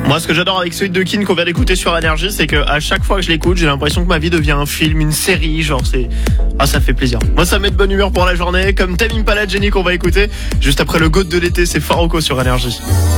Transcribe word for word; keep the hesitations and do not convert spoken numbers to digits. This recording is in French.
Moi, ce que j'adore avec celui de Kin qu'on vient d'écouter sur Énergie, c'est que à chaque fois que je l'écoute, j'ai l'impression que ma vie devient un film, une série, genre c'est, ah, ça fait plaisir. Moi, ça me met de bonne humeur pour la journée, comme Tame Impala, Jenny qu'on va écouter juste après le GOAT de l'été, c'est Faroko sur Énergie.